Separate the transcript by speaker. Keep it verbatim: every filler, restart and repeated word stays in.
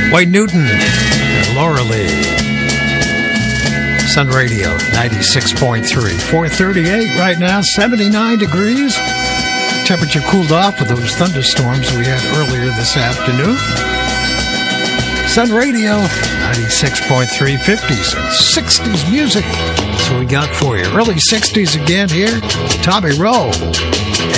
Speaker 1: Wayne Newton and Laura Lee. Sun Radio ninety-six point three. four thirty-eight right now, seventy-nine degrees. Temperature cooled off with those thunderstorms we had earlier this afternoon. Sun Radio ninety-six point three, fifties and sixties music. That's what we got for you. Early sixties again here. Tommy Rowe